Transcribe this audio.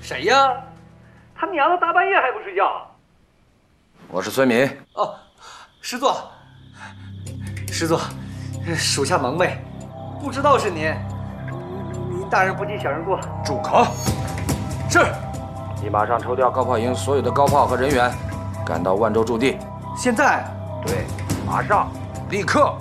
谁呀？他娘的，大半夜还不睡觉？ 我是孙敏。 哦，师座，师座，属下蒙昧，不知道是您。您大人不计小人过。 住口！是。你马上抽调高炮营所有的高炮和人员，赶到万州驻地。 现在？ 对，马上，立刻。